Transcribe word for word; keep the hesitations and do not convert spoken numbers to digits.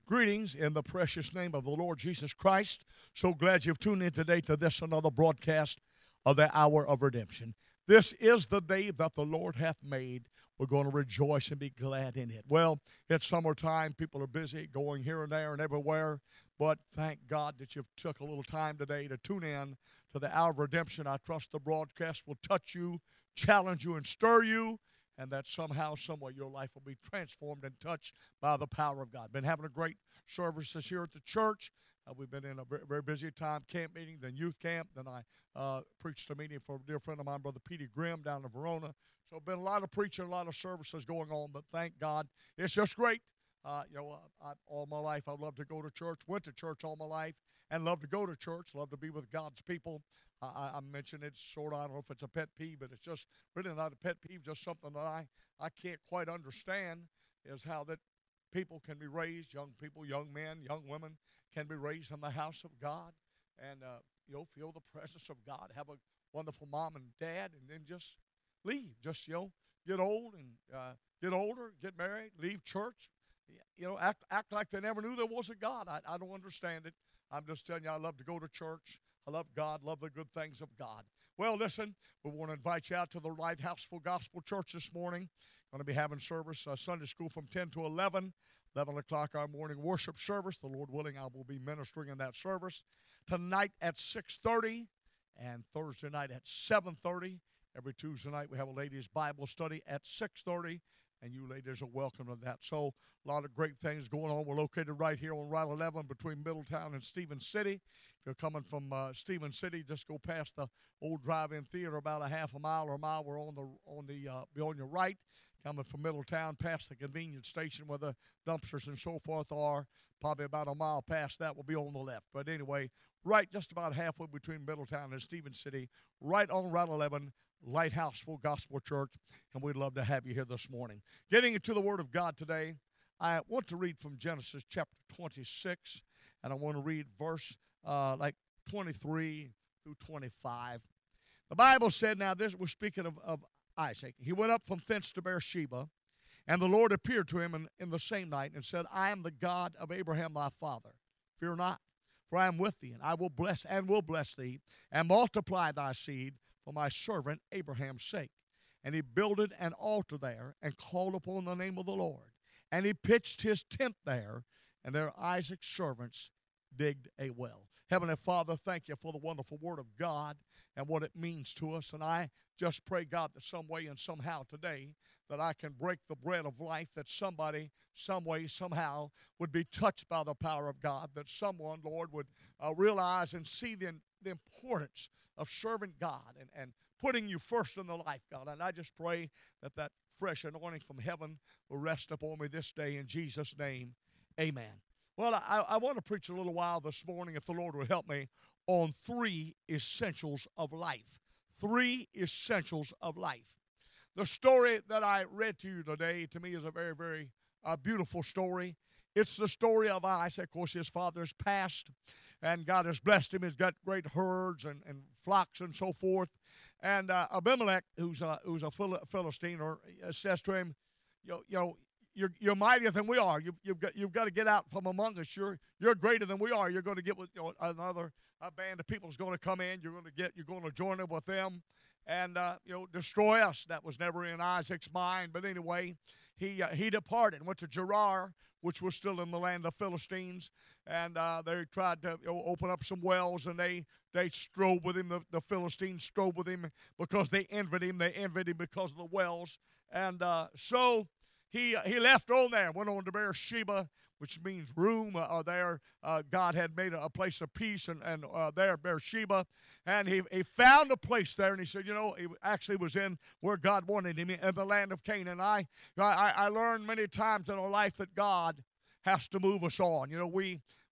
Greetings in the precious name of the Lord Jesus Christ. So glad you've tuned in today to this another broadcast of the Hour of Redemption. This is the day that the Lord hath made. We're going to rejoice and be glad in it. Well, it's summertime. People are busy going here and there and everywhere. But thank God that you've took a little time today to tune in to the Hour of Redemption. I trust the broadcast will touch you, challenge you, and stir you, and that somehow, someway, your life will be transformed and touched by the power of God. Been having a great service this year at the church. Uh, we've been in a very, very busy time, camp meeting, then youth camp. Then I uh, preached a meeting for a dear friend of mine, Brother Petey Grimm, down in Verona. So been a lot of preaching, a lot of services going on, but thank God. It's just great. Uh, you know, I, I, all my life I've loved to go to church, went to church all my life, and love to go to church, love to be with God's people. I, I mentioned it's sort of, I don't know if it's a pet peeve, but it's just really not a pet peeve, just something that I, I can't quite understand is how that people can be raised, young people, young men, young women can be raised in the house of God and, uh, you know, feel the presence of God, have a wonderful mom and dad, and then just leave. Just, you know, get old and uh, get older, get married, leave church, you know, act act like they never knew there was a God. I, I don't understand it. I'm just telling you, I love to go to church. I love God, love the good things of God. Well, listen, we want to invite you out to the Lighthouse Full Gospel Church this morning. Going to be having service, uh, Sunday school from ten to eleven, eleven o'clock our morning worship service. The Lord willing, I will be ministering in that service. Tonight at six thirty and Thursday night at seven thirty. Every Tuesday night we have a ladies' Bible study at six thirty. And you ladies are welcome to that. So a lot of great things going on. We're located right here on Route eleven between Middletown and Stevens City. If you're coming from uh, Stevens City, just go past the old drive-in theater about a half a mile or a mile. We're on the on the uh, be on your right. Coming from Middletown, past the convenience station where the dumpsters and so forth are, probably about a mile past that will be on the left. But anyway, right just about halfway between Middletown and Stevens City, right on Route eleven, Lighthouse Full Gospel Church, and we'd love to have you here this morning. Getting into the Word of God today, I want to read from Genesis chapter twenty-six, and I want to read verse uh, like twenty-three through twenty-five. The Bible said, now this, we're speaking of, of Isaac. He went up from thence to Beersheba, and the Lord appeared to him in, in the same night and said, I am the God of Abraham thy father. Fear not, for I am with thee, and I will bless and will bless thee, and multiply thy seed for my servant Abraham's sake. And he builded an altar there and called upon the name of the Lord. And he pitched his tent there, and there Isaac's servants digged a well. Heavenly Father, thank you for the wonderful Word of God and what it means to us. And I just pray, God, that some way and somehow today that I can break the bread of life, that somebody, some way, somehow would be touched by the power of God, that someone, Lord, would uh, realize and see the, the importance of serving God and, and putting you first in the life, God. And I just pray that that fresh anointing from heaven will rest upon me this day in Jesus' name. Amen. Well, I, I want to preach a little while this morning, if the Lord will help me, on three essentials of life. Three essentials of life. The story that I read to you today, to me, is a very, very uh, beautiful story. It's the story of Isaac. Of course, his father's passed, and God has blessed him. He's got great herds and, and flocks and so forth. And uh, Abimelech, who's a, who's a Philistine, or, uh, says to him, you know, you know you're, you're mightier than we are. You, you've, got, you've got to get out from among us. You're, you're greater than we are. You're going to get with you know, another a band of people is going to come in. You're going to get. You're going to join in with them and uh, you know destroy us. That was never in Isaac's mind. But anyway, he uh, he departed, went to Gerar, which was still in the land of Philistines, and uh, they tried to you know, open up some wells, and they they strove with him. The, the Philistines strove with him because they envied him. They envied him because of the wells, and uh, so he uh, he left on there, went on to Beersheba, which means room. Uh, there, uh, God had made a, a place of peace, and, and uh, there, Beersheba. And he, he found a place there, and he said, you know, he actually was in where God wanted him, in the land of Canaan. I, I, I learned many times in our life that God has to move us on. You know, we